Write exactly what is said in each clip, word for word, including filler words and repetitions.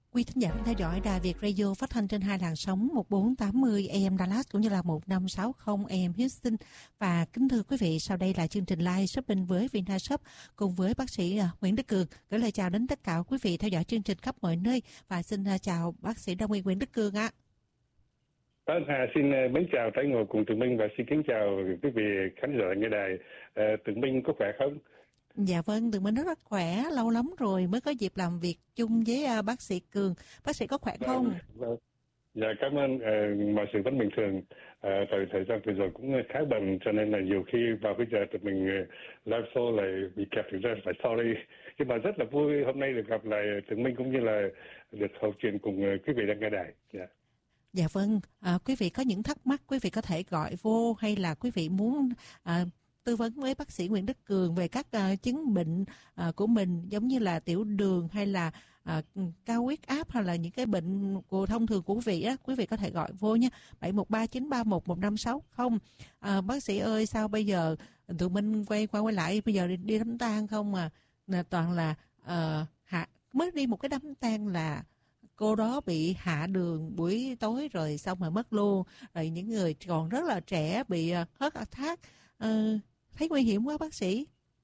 Quý thính giả đang theo dõi Đài Việt Radio phát thanh trên hai làn sóng một bốn tám mươi A M Dallas cũng như là một năm sáu không A M Houston. Và kính thưa quý vị, sau đây là chương trình live shopping với Vinashop cùng với bác sĩ Nguyễn Đức Cường. Gửi lời chào đến tất cả quý vị theo dõi chương trình khắp mọi nơi và xin chào bác sĩ Đông y Nguyễn Đức Cường ạ. Vâng, à, xin mến chào Thái Ngồi cùng Tường Minh và xin kính chào quý vị khán giả nghe đài. À, Tường Minh có khỏe không? Dạ vâng, Tường Minh rất rất khỏe, lâu lắm rồi mới có dịp làm việc chung với uh, bác sĩ Cường. Bác sĩ có khỏe không? Vâng, vâng. Dạ cảm ơn, uh, mọi sự vẫn bình thường. Uh, thời thời gian vừa rồi cũng khá bận cho nên là nhiều khi vào bây giờ tụi mình uh, live show lại bị kẹt, thực ra phải sorry. Nhưng mà rất là vui hôm nay được gặp lại Tường Minh cũng như là được hậu chuyện cùng uh, quý vị đang nghe đài. Dạ. Dạ vâng, à, quý vị có những thắc mắc quý vị có thể gọi vô, hay là quý vị muốn à, tư vấn với bác sĩ Nguyễn Đức Cường về các uh, chứng bệnh uh, của mình, giống như là tiểu đường hay là uh, cao huyết áp hay là những cái bệnh của thông thường của quý vị á, quý vị có thể gọi vô nha, bảy một ba chín ba một một năm sáu không. À, bác sĩ ơi, sao bây giờ tụi mình quay qua quay lại bây giờ đi, đi đám tang không à, là toàn là uh, hạ mới đi một cái đám tang là cô đó bị hạ đường buổi tối rồi xong rồi mất luôn, rồi những người còn rất là trẻ bị uh, heart attack. Uh, thấy nguy hiểm quá bác sĩ.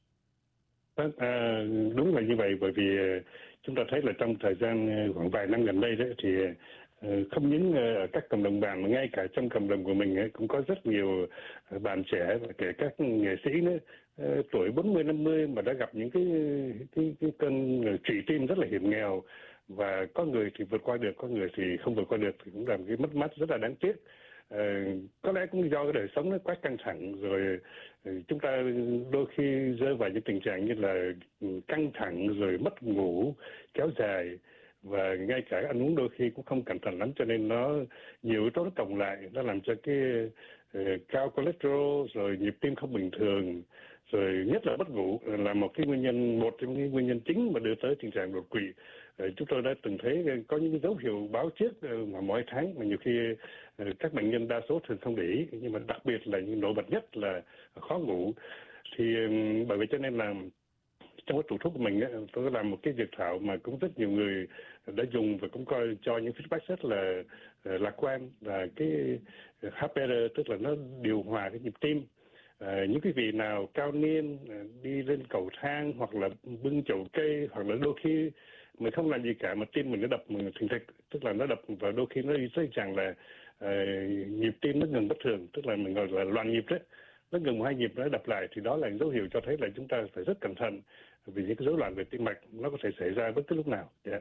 À, đúng là như vậy, bởi vì chúng ta thấy là trong thời gian khoảng vài năm gần đây đấy thì không những ở các cộng đồng bạn mà ngay cả trong cộng đồng của mình ấy, cũng có rất nhiều bạn trẻ và kể các nghệ sĩ nữa tuổi bốn mươi năm mươi mà đã gặp những cái cái cái cơn trụy tim rất là hiểm nghèo, và có người thì vượt qua được, có người thì không vượt qua được, thì cũng là một cái mất mát rất là đáng tiếc. Uh, có lẽ cũng do cái đời sống nó quá căng thẳng rồi, uh, chúng ta đôi khi rơi vào những tình trạng như là căng thẳng rồi mất ngủ kéo dài, và ngay cả ăn uống đôi khi cũng không cẩn thận lắm, cho nên nó nhiều yếu tố nó cộng lại, nó làm cho cái uh, cao cholesterol rồi nhịp tim không bình thường, rồi nhất là mất ngủ là một cái nguyên nhân, một trong những nguyên nhân chính mà đưa tới tình trạng đột quỵ. Chúng tôi đã từng thấy có những dấu hiệu báo trước mà mỗi tháng mà nhiều khi các bệnh nhân đa số thường không để ý, nhưng mà đặc biệt là những nổi bật nhất là khó ngủ. Thì bởi vậy cho nên là trong cái tủ thuốc của mình tôi làm một cái dược thảo mà cũng rất nhiều người đã dùng và cũng coi cho những feedback rất là lạc quan, là cái hát pê rờ, tức là nó điều hòa cái nhịp tim. À, những quý vị nào cao niên đi lên cầu thang hoặc là bưng chậu cây, hoặc là đôi khi mình không làm gì cả mà tim mình nó đập mình thình thịch, tức là nó đập và đôi khi nó đi tới rằng là uh, nhịp tim nó ngừng bất thường, tức là mình gọi là loạn nhịp đấy, nó ngừng một hai nhịp nó đập lại, thì đó là dấu hiệu cho thấy là chúng ta phải rất cẩn thận, vì những cái rối loạn về tim mạch nó có thể xảy ra bất cứ lúc nào. Yeah.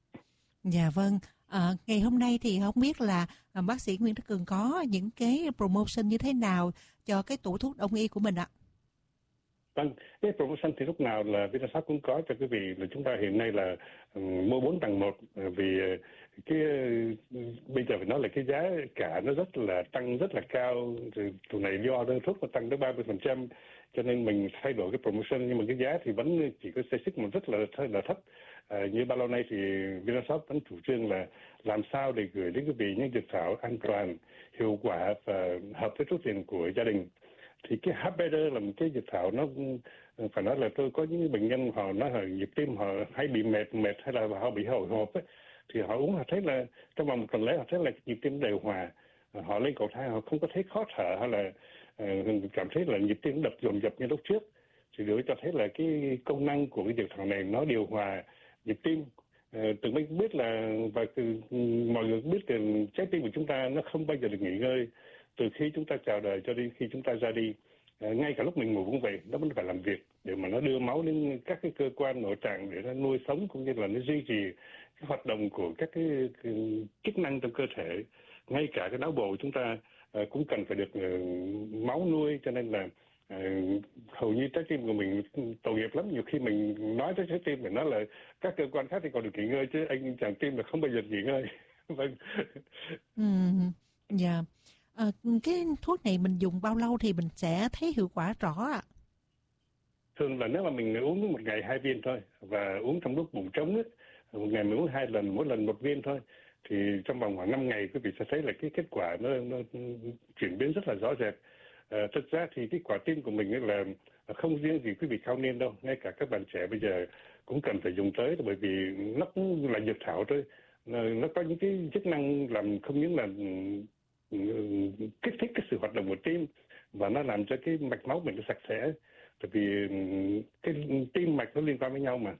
Dạ vâng. À, ngày hôm nay thì không biết là à, bác sĩ Nguyễn Đức Cường có những cái promotion như thế nào cho cái tủ thuốc đông y của mình ạ? Vâng, cái promotion thì lúc nào là Vinashop cũng có cho quý vị, là chúng ta hiện nay là um, mua bốn tặng một, vì cái bây giờ phải nói là cái giá cả nó rất là tăng rất là cao, rồi tụi này do đơn thuốc nó tăng tới ba mươi phần trăm, cho nên mình thay đổi cái promotion, nhưng mà cái giá thì vẫn chỉ có xây xích một rất là là thấp. À, như bao lâu nay thì Vinashop vẫn chủ trương là làm sao để gửi đến quý vị những dược thảo an toàn, hiệu quả và hợp với số tiền của gia đình. Thì cái hát pê rờ là một cái dược thảo, nó phải nói là tôi có những bệnh nhân họ nói là nhịp tim họ hay bị mệt mệt hay là họ bị hồi hộp ấy, thì họ uống họ thấy là trong vòng một tuần lễ họ thấy là nhịp tim đều hòa, họ lên cầu thang họ không có thấy khó thở hay là uh, cảm thấy là nhịp tim đập dồn dập như lúc trước, thì điều cho thấy là cái công năng của cái dược thảo này nó điều hòa nhịp tim. Uh, từng mình biết là và từ mọi người biết là trái tim của chúng ta nó không bao giờ được nghỉ ngơi từ khi chúng ta chào đời cho đến khi chúng ta ra đi. À, ngay cả lúc mình ngủ cũng vậy, nó vẫn phải làm việc để mà nó đưa máu đến các cái cơ quan nội tạng để nó nuôi sống, cũng như là nó duy trì cái hoạt động của các cái, cái chức năng trong cơ thể. Ngay cả cái não bộ của chúng ta à, cũng cần phải được uh, máu nuôi, cho nên là uh, hầu như trái tim của mình tội nghiệp lắm. Nhiều khi mình nói tới trái tim mình nói là các cơ quan khác thì còn được nghỉ ngơi, chứ anh chàng tim là không bao giờ nghỉ ngơi. Vâng. Ừ, dạ. Yeah. À, cái thuốc này mình dùng bao lâu thì mình sẽ thấy hiệu quả rõ ạ? À? Thường là nếu mà mình uống một ngày hai viên thôi, và uống trong lúc bụng trống ấy, một ngày mình uống hai lần, mỗi lần một viên thôi, thì trong vòng khoảng năm ngày quý vị sẽ thấy là cái kết quả nó, nó chuyển biến rất là rõ rệt. À, thực ra thì cái quả tim của mình ấy là không riêng gì quý vị cao niên đâu, ngay cả các bạn trẻ bây giờ cũng cần phải dùng tới, bởi vì nó cũng là dược thảo thôi, nó có những cái chức năng làm không những là kích thích cái sự hoạt động của tim, và nó làm cho cái mạch máu mình nó sạch sẽ. Tại vì cái tim mạch nó liên quan với nhau mà.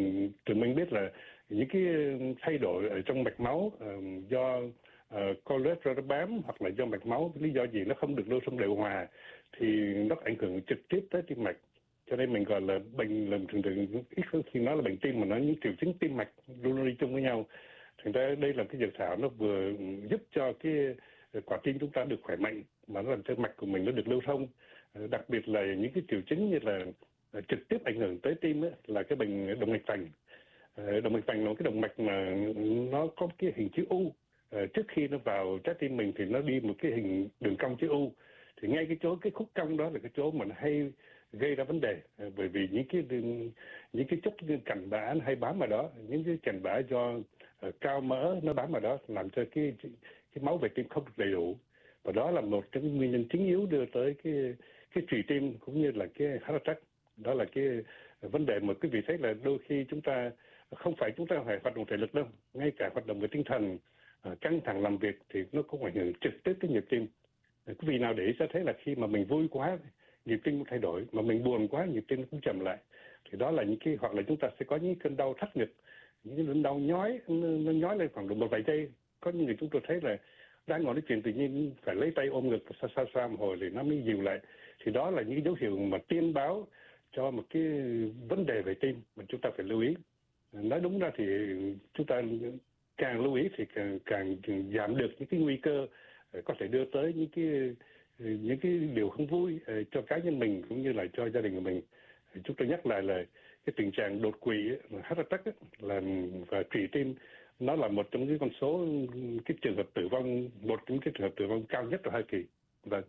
Tụi mình biết là những cái thay đổi ở trong mạch máu do uh, cholesterol nó bám, hoặc là do mạch máu lý do gì nó không được lưu thông đều hòa, thì nó ảnh hưởng trực tiếp tới tim mạch. Cho nên mình gọi là bệnh, là thường thường ít khi nói là bệnh tim mà nói những triệu chứng tim mạch luôn luôn đi chung với nhau. Thành ra đây là cái dược thảo nó vừa giúp cho cái quả tim chúng ta được khỏe mạnh, mà nó làm cho mạch của mình nó được lưu thông. Đặc biệt là những cái triệu chứng như là trực tiếp ảnh hưởng tới tim ấy, là cái bệnh động mạch vành. Động mạch vành là cái động mạch mà nó có cái hình chữ U. Trước khi nó vào trái tim mình thì nó đi một cái hình đường cong chữ U. Thì ngay cái chỗ cái khúc cong đó là cái chỗ mà nó hay gây ra vấn đề, bởi vì những cái những cái chất cặn bã hay bám vào đó, những cái cặn bã do uh, cao mỡ nó bám vào đó, làm cho cái cái máu về tim không được đầy đủ, và đó là một trong những nguyên nhân chính yếu đưa tới cái cái trì tim cũng như là cái heart attack. Đó là cái vấn đề mà quý vị thấy là đôi khi chúng ta không phải chúng ta phải hoạt động thể lực đâu, ngay cả hoạt động về tinh thần, uh, căng thẳng làm việc thì nó cũng ảnh hưởng trực tiếp tới nhịp tim. Uh, quý vị nào để ý sẽ thấy là khi mà mình vui quá nhịp tim thay đổi, mà mình buồn quá nhịp tim cũng chậm lại. Thì đó là những cái, hoặc là chúng ta sẽ có những cơn đau thắt ngực, những cái cơn đau nhói, nó nhói lên khoảng độ một vài giây. Có những người chúng tôi thấy là đang ngồi nói chuyện tự nhiên phải lấy tay ôm ngực xa xa xa một hồi thì nó mới dịu lại. Thì đó là những dấu hiệu mà tiên báo cho một cái vấn đề về tim mà chúng ta phải lưu ý. Nói đúng ra thì chúng ta càng lưu ý thì càng, càng giảm được những cái nguy cơ có thể đưa tới những cái những cái điều không vui cho cá nhân mình cũng như là cho gia đình của mình. Chúng tôi nhắc lại là cái tình trạng đột quỵ, heart attack là và trì tim, nó là một trong những con số cái trường hợp tử vong, một trong cái trường hợp tử vong cao nhất ở Hoa Kỳ. Vâng.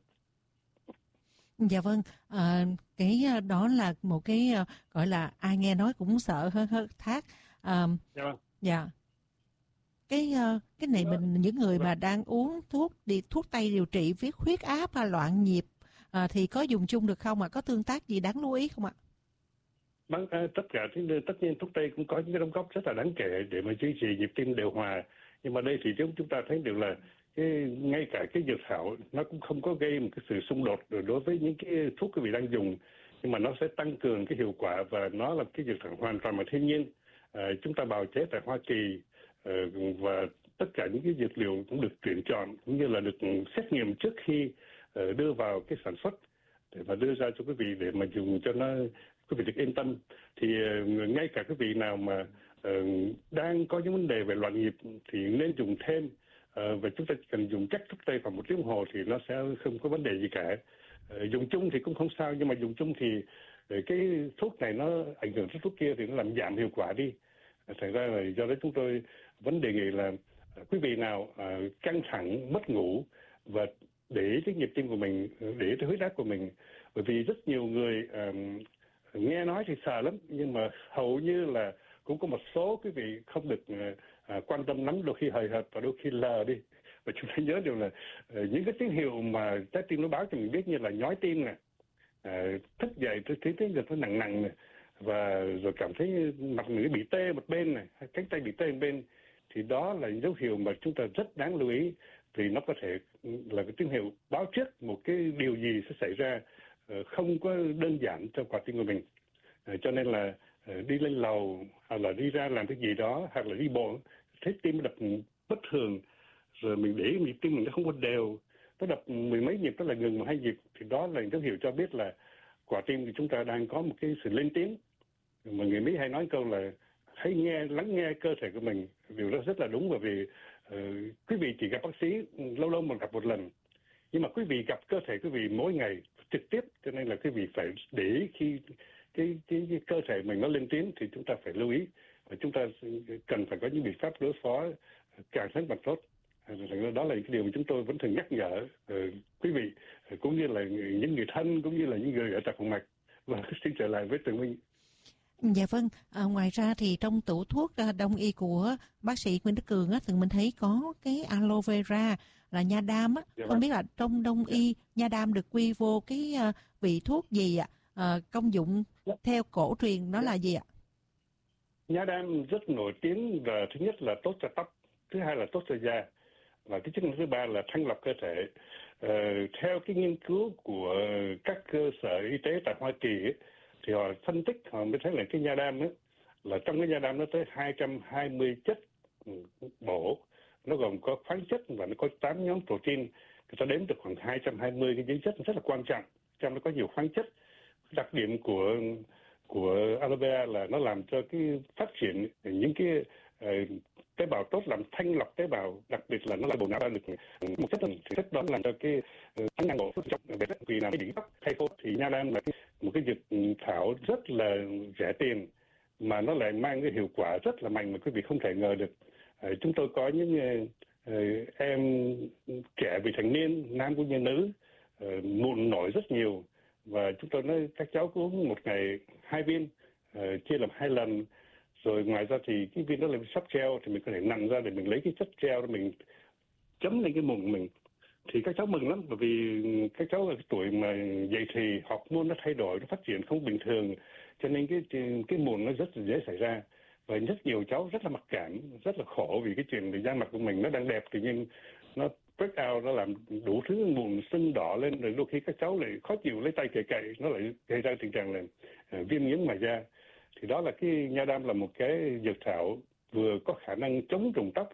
Dạ vâng, à, cái đó là một cái gọi là ai nghe nói cũng sợ hơn hơn thác. À, dạ vâng. Dạ. Cái cái này mình những người mà đang uống thuốc đi thuốc tây điều trị viết huyết áp hay loạn nhịp à, thì có dùng chung được không ạ? À? Có tương tác gì đáng lưu ý không ạ? À? À, tất cả tất nhiên thuốc tây cũng có những cái đóng góp rất là đáng kể để mà duy trì nhịp tim đều hòa. Nhưng mà đây thì chúng chúng ta thấy được là cái ngay cả cái dược thảo nó cũng không có gây một cái sự xung đột đối với những cái thuốc quý vị đang dùng, nhưng mà nó sẽ tăng cường cái hiệu quả, và nó là cái dược thảo hoàn toàn là thiên nhiên. À, chúng ta bào chế tại Hoa Kỳ, và tất cả những cái dược liệu cũng được tuyển chọn cũng như là được xét nghiệm trước khi đưa vào cái sản xuất để mà đưa ra cho quý vị để mà dùng cho nó quý vị được yên tâm. Thì ngay cả quý vị nào mà đang có những vấn đề về loạn nhịp thì nên dùng thêm, và chúng ta chỉ cần dùng chắc thuốc tây khoảng một tiếng đồng hồ thì nó sẽ không có vấn đề gì cả. Dùng chung thì cũng không sao, nhưng mà dùng chung thì cái thuốc này nó ảnh hưởng tới thuốc kia thì nó làm giảm hiệu quả đi. Thành ra là do đó chúng tôi vẫn đề nghị là quý vị nào uh, căng thẳng, mất ngủ và để ý cái nhịp tim của mình, để ý cái huyết áp của mình. Bởi vì rất nhiều người um, nghe nói thì sợ lắm, nhưng mà hầu như là cũng có một số quý vị không được uh, quan tâm lắm, đôi khi hời hợt và đôi khi lờ đi. Và chúng ta nhớ điều là uh, những cái tín hiệu mà trái tim nó báo cho mình biết như là nhói tim nè, uh, thức dậy tôi thấy tiếng ngực nó nặng nặng nè, và rồi cảm thấy mặt mình bị tê một bên này, cánh tay bị tê một bên, thì đó là dấu hiệu mà chúng ta rất đáng lưu ý, vì nó có thể là cái tín hiệu báo trước một cái điều gì sẽ xảy ra không có đơn giản cho quả tim của mình. Cho nên là đi lên lầu hoặc là đi ra làm cái gì đó hoặc là đi bộ thấy tim đập bất thường, rồi mình để nhịp tim mình nó không có đều, nó đập mười mấy nhịp, nó là ngừng một hai nhịp, thì đó là dấu hiệu cho biết là quả tim của chúng ta đang có một cái sự lên tiếng. Mà người Mỹ hay nói câu là hãy nghe, lắng nghe cơ thể của mình. Điều đó rất là đúng, bởi vì uh, quý vị chỉ gặp bác sĩ lâu lâu mà gặp một lần, nhưng mà quý vị gặp cơ thể quý vị mỗi ngày trực tiếp, cho nên là quý vị phải để ý khi cái, cái, cái cơ thể mình nó lên tiếng thì chúng ta phải lưu ý, và chúng ta cần phải có những biện pháp đối phó càng sớm càng tốt. Đó là cái điều mà chúng tôi vẫn thường nhắc nhở uh, quý vị, uh, cũng như là những người thân, cũng như là những người ở tại phòng mạch. Và xin trở lại với Tường Minh. Dạ vâng, à, ngoài ra thì trong tủ thuốc đông y của bác sĩ Nguyễn Đức Cường á, thường mình thấy có cái aloe vera là nha đam á, dạ, không biết là trong đông y nha đam được quy vô cái uh, vị thuốc gì ạ? À, công dụng dạ. theo cổ truyền nó dạ. là gì ạ? Nha đam rất nổi tiếng, và thứ nhất là tốt cho tóc, thứ hai là tốt cho da, và cái chức năng thứ ba là thanh lọc cơ thể. Uh, theo cái nghiên cứu của các cơ sở y tế tại Hoa Kỳ ấy, thì họ phân tích họ mới thấy là cái nha đam ấy, là trong cái nha đam nó tới hai trăm hai mươi chất bổ, nó gồm có khoáng chất và nó có tám nhóm protein. Người ta đếm được khoảng hai trăm hai mươi cái dưỡng chất rất là quan trọng, trong nó có nhiều khoáng chất. Đặc điểm của của aloe vera là nó làm cho cái phát triển những cái uh, tế bào tốt, làm thanh lọc tế bào, đặc biệt là nó là bổ não ra được một chất thì chất đó làm cho cái tăng năng độ trọng về rất vì làm cái điểm tóc thay khô. Thì nha đam là cái, một cái dược thảo rất là rẻ tiền mà nó lại mang cái hiệu quả rất là mạnh mà quý vị không thể ngờ được. Uh, chúng tôi có những uh, em trẻ vị thành niên, nam cũng như nữ, uh, mụn nổi rất nhiều, và chúng tôi nói các cháu cứ uống một ngày hai viên, uh, chia làm hai lần. Rồi ngoài ra thì cái viên đó là sắp gel, thì mình có thể nặn ra để mình lấy cái chất gel đó mình chấm lên cái mụn của mình. Thì các cháu mừng lắm, bởi vì các cháu ở cái tuổi mà dậy thì hormone nó thay đổi, nó phát triển không bình thường, cho nên cái cái mụn nó rất là dễ xảy ra. Và rất nhiều cháu rất là mặc cảm, rất là khổ vì cái chuyện về da mặt của mình nó đang đẹp, thì nhưng nó break out, nó làm đủ thứ mụn sưng đỏ lên, rồi đôi khi các cháu lại khó chịu lấy tay cày cày, nó lại gây ra tình trạng là uh, viêm nhiễm ngoài da. Thì đó là cái nha đam là một cái dược thảo vừa có khả năng chống rụng tóc,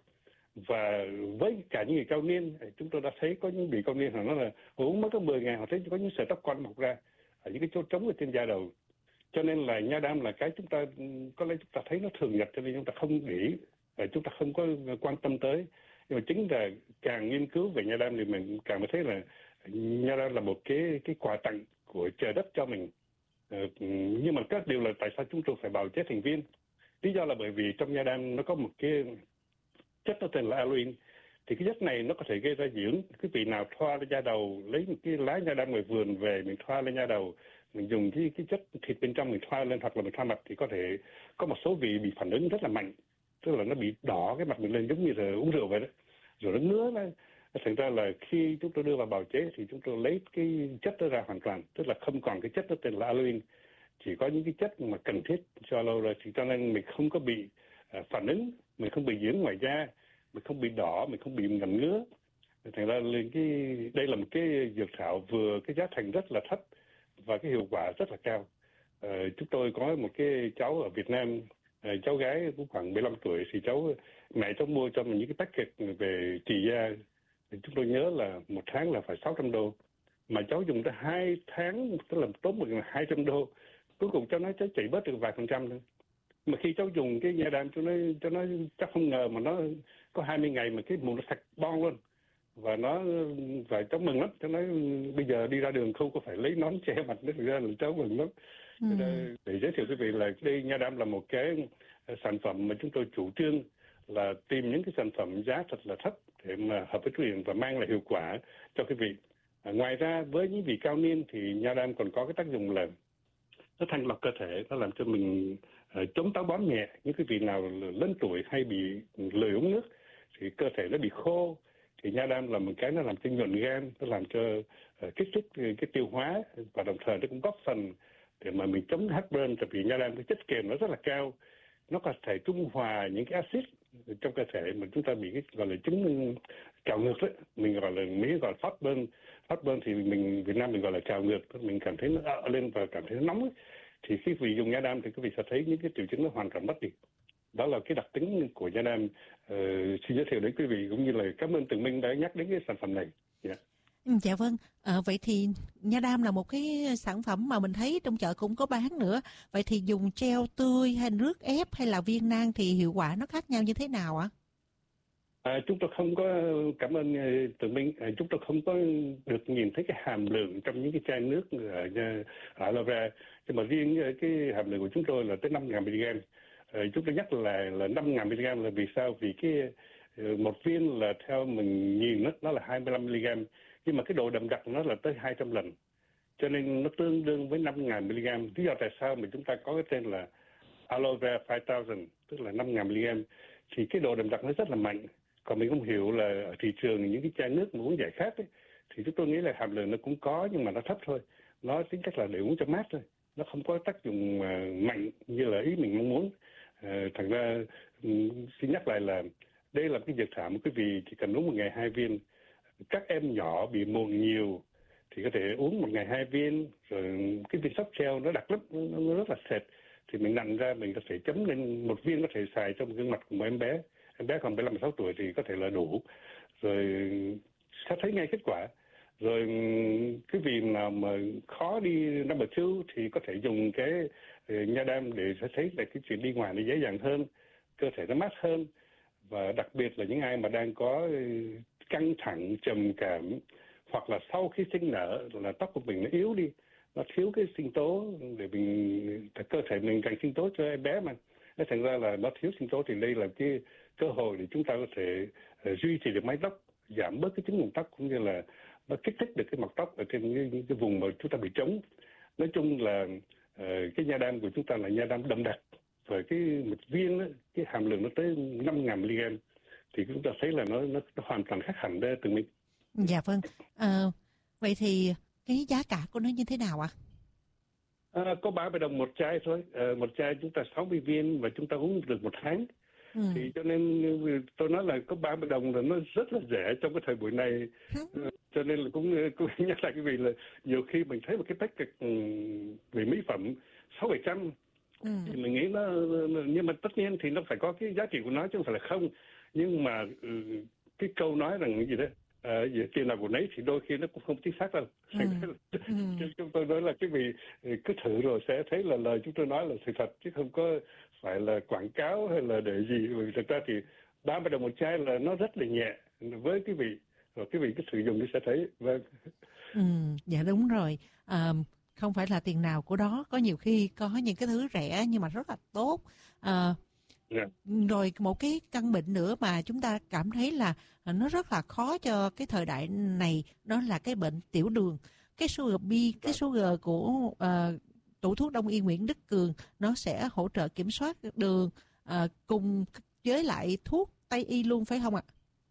và với cả những người cao niên, chúng tôi đã thấy có những vị cao niên họ nói là họ uống mới có mười ngày họ thấy có những sợi tóc quăn mọc ra ở những cái chỗ trống ở trên da đầu. Cho nên là nha đam là cái chúng ta có lẽ chúng ta thấy nó thường nhật, cho nên chúng ta không nghĩ, chúng ta không có quan tâm tới. Nhưng mà chính là càng nghiên cứu về nha đam thì mình càng mới thấy là nha đam là một cái cái quà tặng của trời đất cho mình. Uh, nhưng mà các điều là tại sao chúng tôi phải bào chế thành viên. Lý do là bởi vì trong nha đam nó có một cái chất nó tên là aloin. Thì cái chất này nó có thể gây ra dưỡng. Cái vị nào thoa lên da đầu, lấy một cái lá nha đam ngoài vườn về mình thoa lên da đầu, mình dùng cái cái chất thịt bên trong mình thoa lên, hoặc là mình thoa mặt, thì có thể có một số vị bị phản ứng rất là mạnh, tức là nó bị đỏ cái mặt mình lên giống như là uống rượu vậy đó, rồi nó ngứa nó. Thành ra là khi chúng tôi đưa vào bào chế thì chúng tôi lấy cái chất đó ra hoàn toàn, tức là không còn cái chất đó tên là aloin, chỉ có những cái chất mà cần thiết cho aloe ra, thì cho nên mình không có bị uh, phản ứng, mình không bị dưỡng ngoài da, mình không bị đỏ, mình không bị ngẩn ngứa. Thành ra lên cái đây là một cái dược thảo vừa cái giá thành rất là thấp và cái hiệu quả rất là cao. Uh, chúng tôi có một cái cháu ở Việt Nam, uh, cháu gái cũng khoảng mười lăm tuổi, thì cháu mẹ cháu mua cho mình những cái packet về trị da. Chúng tôi nhớ là một tháng là phải sáu trăm đô, mà cháu dùng tới hai tháng, tức là tốn một hai trăm đô. Cuối cùng cháu nói cháu chạy bớt được vài phần trăm thôi. Mà khi cháu dùng cái nha đam, cháu nói, cháu nói chắc không ngờ mà nó có hai mươi ngày mà cái mụn nó sạch bon luôn. Và nó, và cháu mừng lắm, cháu nói bây giờ đi ra đường không có phải lấy nón che mặt nữa, thực ra là cháu mừng lắm. Ừ. Để giới thiệu quý vị là đây nha đam là một cái sản phẩm mà chúng tôi chủ trương là tìm những cái sản phẩm giá thật là thấp để mà hợp với quý vị và mang lại hiệu quả cho quý vị. À, ngoài ra với những vị cao niên thì nha đam còn có cái tác dụng là nó thanh lọc cơ thể, nó làm cho mình uh, chống táo bón nhẹ. Những cái vị nào lớn tuổi hay bị lười uống nước thì cơ thể nó bị khô, thì nha đam là một cái nó làm cho nhuận gan, nó làm cho uh, kích thích cái, cái tiêu hóa, và đồng thời nó cũng góp phần để mà mình chống heartburn, tại vì nha đam cái chất kềm nó rất là cao, nó có thể trung hòa những cái axit trong cơ thể mà chúng ta bị cái gọi là chứng trào ngược đấy, mình gọi là Mỹ gọi là heartburn. Heartburn thì mình Việt Nam mình gọi là trào ngược, mình cảm thấy nó ợ lên và cảm thấy nó nóng ấy. Thì khi quý vị dùng nha đam thì quý vị sẽ thấy những cái triệu chứng nó hoàn toàn mất đi. Đó là cái đặc tính của nha đam. Uh, xin giới thiệu đến quý vị, cũng như là cảm ơn Tường Minh đã nhắc đến cái sản phẩm này. Yeah. Dạ vâng, à, vậy thì nha đam là một cái sản phẩm mà mình thấy trong chợ cũng có bán nữa. Vậy thì dùng gel tươi hay nước ép hay là viên nang thì hiệu quả nó khác nhau như thế nào ạ? À, chúng tôi không có, cảm ơn Tường Minh, à, chúng tôi không có được nhìn thấy cái hàm lượng trong những cái chai nước ở, ở aloe vera, nhưng mà riêng cái hàm lượng của chúng tôi là tới năm nghìn mi-li-gam. À, chúng tôi nhắc là là năm nghìn mi-li-gam là vì sao? Vì cái một viên là theo mình nhìn nó, nó là hai mươi lăm mi-li-gam, nhưng mà cái độ đậm đặc nó là tới hai trăm lần, cho nên nó tương đương với năm nghìn mi-li-gam. Lý do tại sao mà chúng ta có cái tên là aloe vera năm nghìn, tức là năm nghìn mi-li-gam, thì cái độ đậm đặc nó rất là mạnh. Còn mình không hiểu là ở thị trường những cái chai nước mà uống giải khát ấy, thì chúng tôi nghĩ là hàm lượng nó cũng có nhưng mà nó thấp thôi. Nó tính cách là để uống cho mát thôi. Nó không có tác dụng mạnh như là ý mình mong muốn. À, thành ra xin nhắc lại là đây là cái dược thảo quý vị chỉ cần uống một ngày hai viên. Các em nhỏ bị mụn nhiều thì có thể uống một ngày hai viên, rồi cái viên sóc treo nó đặc lắm, nó rất là sệt, thì mình nặn ra mình có thể chấm lên một viên, có thể xài trong gương mặt của một em bé. Em bé còn mười lăm sáu tuổi thì có thể là đủ, rồi sẽ thấy ngay kết quả. Rồi cái vị nào mà khó đi number two thì có thể dùng cái nha đam để sẽ thấy là cái chuyện đi ngoài nó dễ dàng hơn, cơ thể nó mát hơn. Và đặc biệt là những ai mà đang có căng thẳng, trầm cảm, hoặc là sau khi sinh nở là tóc của mình nó yếu đi, nó thiếu cái sinh tố để mình, cơ thể mình cần sinh tố cho em bé mà. Nó thành ra là nó thiếu sinh tố thì đây là cái cơ hội để chúng ta có thể uh, duy trì được mái tóc, giảm bớt cái chứng mụn tóc, cũng như là nó kích thích được cái mặt tóc ở trên cái, cái vùng mà chúng ta bị trống. Nói chung là uh, cái nha đam của chúng ta là nha đam đậm đặc, và cái một viên đó, cái hàm lượng nó tới năm nghìn mi-li-gam, thì chúng ta thấy là nó nó, nó hoàn toàn khác hẳn ra từ mình. Dạ vâng. À, vậy thì cái giá cả của nó như thế nào ạ? À, có ba mươi đồng một chai thôi. À, một chai chúng ta sáu mươi viên và chúng ta uống được một tháng. Ừ. Thì cho nên tôi nói là có ba mươi đồng là nó rất là rẻ trong cái thời buổi này. Ừ. Cho nên là cũng, cũng nhắc lại cái vị là nhiều khi mình thấy một cái package về mỹ phẩm sáu bảy trăm, ừ. thì mình nghĩ nó, nhưng mà tất nhiên thì nó phải có cái giá trị của nó chứ không phải là không. Nhưng mà cái câu nói rằng cái gì đó, À, tiền nào của nấy thì đôi khi nó cũng không chính xác đâu. Ừ. Ừ. Chúng tôi nói là cái vị cứ thử rồi sẽ thấy là lời chúng tôi nói là sự thật, chứ không có phải là quảng cáo hay là để gì. Vì thực ra thì ba mươi đồng một chai là nó rất là nhẹ với cái vị, rồi cái vị cứ sử dụng thì sẽ thấy. Vâng. Ừ, dạ đúng rồi. À, không phải là tiền nào của đó, có nhiều khi có những cái thứ rẻ nhưng mà rất là tốt. À, Yeah. Rồi một cái căn bệnh nữa mà chúng ta cảm thấy là nó rất là khó cho cái thời đại này, đó là cái bệnh tiểu đường. Cái sugar B, cái sugar của uh, tủ thuốc Đông y Nguyễn Đức Cường, nó sẽ hỗ trợ kiểm soát đường uh, cùng với lại thuốc Tây y luôn phải không ạ?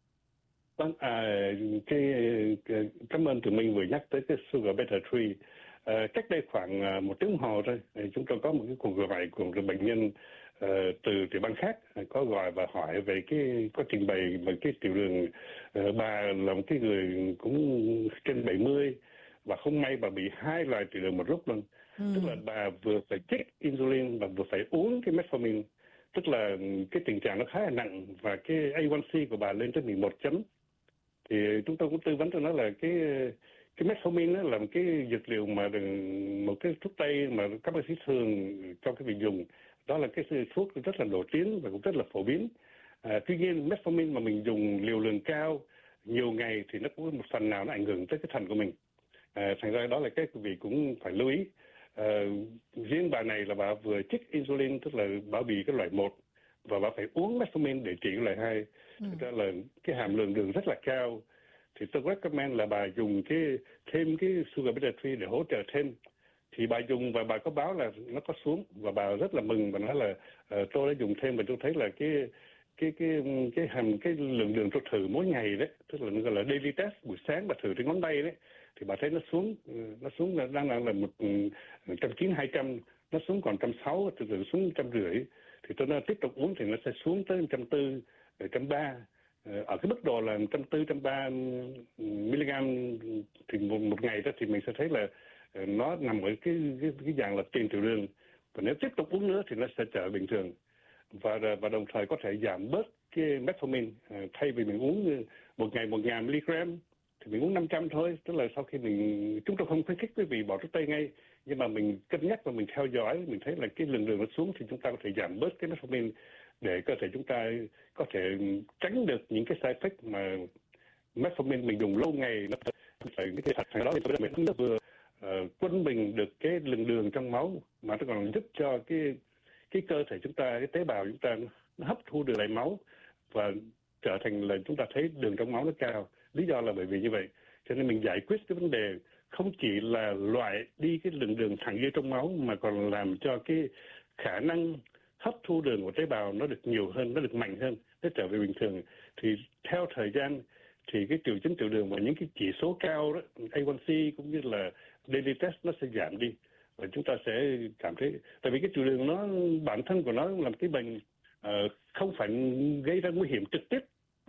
Vâng, à, cái, cái cảm ơn tụi mình vừa nhắc tới cái sugar beta ba. À, cách đây khoảng một tiếng đồng hồ thôi, chúng tôi có một cái cuộc gọi của một bệnh nhân Uh, từ tiểu bang khác có gọi và hỏi về cái có trình bày về cái tiểu đường. Uh, bà là một cái người cũng trên bảy mươi và không may bà bị hai loại tiểu đường một lúc luôn. Ừ. Tức là bà vừa phải chích insulin và vừa phải uống cái metformin, tức là cái tình trạng nó khá là nặng, và cái A one C của bà lên tới mười một chấm. Thì chúng tôi cũng tư vấn cho nó là cái cái metformin là một cái dược liệu mà một cái thuốc tây mà các bác sĩ thường cho cái việc dùng. Đó là cái thuốc rất là nổi tiếng và cũng rất là phổ biến. À, tuy nhiên metformin mà mình dùng liều lượng cao nhiều ngày thì nó cũng có một phần nào nó ảnh hưởng tới cái thận của mình. À, thành ra đó là cái quý vị cũng phải lưu ý. À, riêng bà này là bà vừa chích insulin, tức là bà bị cái loại một, và bà phải uống metformin để trị cái loại hai. Ừ. Thật ra là cái hàm lượng đường rất là cao. Thì tôi recommend là bà dùng cái thêm cái sugar beta ba để hỗ trợ thêm. Thì bà dùng và bà có báo là nó có xuống, và bà rất là mừng và nói là uh, tôi đã dùng thêm và tôi thấy là cái cái cái cái hàm cái lượng đường tôi thử mỗi ngày đấy, tức là nó gọi là daily test, buổi sáng bà thử trên ngón tay đấy, thì bà thấy nó xuống nó xuống là đang là một trăm chín hai trăm, nó xuống còn trăm sáu, từ từ xuống trăm rưỡi. Thì tôi nói tiếp tục uống thì nó sẽ xuống tới trăm tư, trăm ba. Ở cái mức độ là trăm tư trăm ba mg thì một, một ngày đó thì mình sẽ thấy là nó nằm ở cái, cái, cái dạng là tiền tiểu đường, và nếu tiếp tục uống nữa thì nó sẽ trở bình thường, và và đồng thời có thể giảm bớt cái metformin. Thay vì mình uống một ngày một ngàn mg thì mình uống năm trăm thôi, tức là sau khi mình, chúng tôi không khuyến khích quý vị bỏ thuốc tây ngay, nhưng mà mình cân nhắc và mình theo dõi, mình thấy là cái lượng đường nó xuống thì chúng ta có thể giảm bớt cái metformin để cơ thể chúng ta có thể tránh được những cái side effect mà metformin mình dùng lâu ngày nó phải cái thật đó. Thì tôi đã mình vừa Uh, quân bình được cái lượng đường trong máu, mà nó còn giúp cho cái cái cơ thể chúng ta, cái tế bào chúng ta nó hấp thu được lại máu và trở thành là chúng ta thấy đường trong máu nó cao. Lý do là bởi vì như vậy, cho nên mình giải quyết cái vấn đề không chỉ là loại đi cái lượng đường thẳng vô trong máu, mà còn làm cho cái khả năng hấp thu đường của tế bào nó được nhiều hơn, nó được mạnh hơn, nó trở về bình thường. Thì theo thời gian thì cái triệu chứng tiểu đường và những cái chỉ số cao đó, A one C cũng như là daily test nó sẽ giảm đi, và chúng ta sẽ cảm thấy, tại vì cái tiểu đường nó bản thân của nó là một cái bệnh uh, không phải gây ra nguy hiểm trực tiếp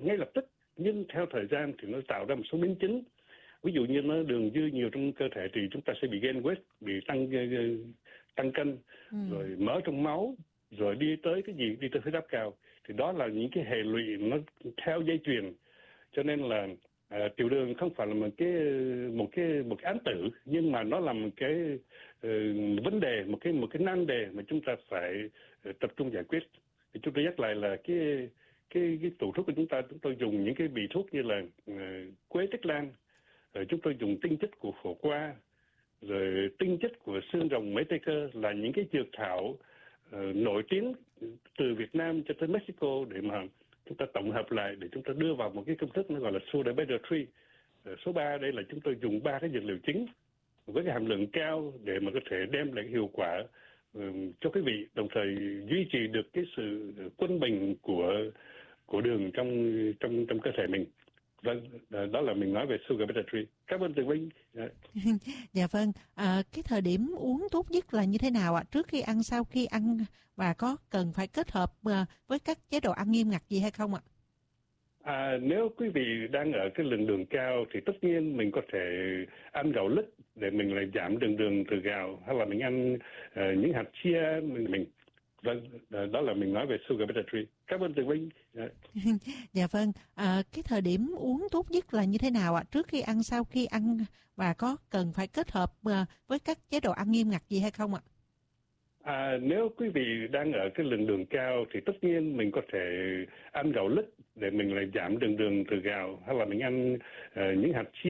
ngay lập tức, nhưng theo thời gian thì nó tạo ra một số biến chứng. Ví dụ như nó đường dư nhiều trong cơ thể thì chúng ta sẽ bị gain weight, bị tăng tăng cân, ừ. rồi mỡ trong máu, rồi đi tới cái gì, đi tới huyết áp cao. Thì đó là những cái hệ lụy nó theo dây chuyền. Cho nên là à, tiểu đường không phải là một cái một cái một cái án tử, nhưng mà nó là một cái uh, vấn đề, một cái một cái nan đề mà chúng ta phải uh, tập trung giải quyết. Thì chúng tôi nhắc lại là cái cái cái tủ thuốc của chúng ta, chúng tôi dùng những cái vị thuốc như là uh, quế tích lan, rồi chúng tôi dùng tinh chất của phổ qua, rồi tinh chất của xương rồng mấy tây cơ, là những cái dược thảo uh, nổi tiếng từ Việt Nam cho tới Mexico để mà chúng ta tổng hợp lại để chúng ta đưa vào một cái công thức nó gọi là Soda Better Tree. Số ba đây là chúng tôi dùng ba cái dược liệu chính với cái hàm lượng cao để mà có thể đem lại hiệu quả uh, cho quý vị, đồng thời duy trì được cái sự quân bình của của đường trong trong trong cơ thể mình. Vâng, đó là mình nói về Sugar Better Tree. Cảm ơn Tường Vinh. Dạ vâng, à, cái thời điểm uống tốt nhất là như thế nào ạ? Trước khi ăn, sau khi ăn, và có cần phải kết hợp uh, với các chế độ ăn nghiêm ngặt gì hay không ạ? À, nếu quý vị đang ở cái lượng đường cao thì tất nhiên mình có thể ăn gạo lứt để mình lại giảm đường đường từ gạo, hay là mình ăn uh, những hạt chia mình mình Vâng, đó là mình nói về Sugar Better Tree. Cảm ơn Tường Vinh. Dạ vâng, à, cái thời điểm uống tốt nhất là như thế nào ạ? Trước khi ăn, sau khi ăn, và có cần phải kết hợp uh, với các chế độ ăn nghiêm ngặt gì hay không ạ? À, nếu quý vị đang ở cái lượng đường cao thì tất nhiên mình có thể ăn gạo lứt để mình lại giảm đường đường từ gạo, hay là mình ăn uh, những hạt chia